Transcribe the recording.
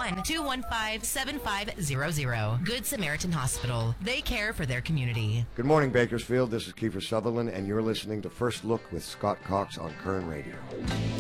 801-215-7500. Good Samaritan Hospital. They care for their community. Good morning, Bakersfield. This is Kiefer Sutherland, and you're listening to First Look with Scott Cox on Kern Radio.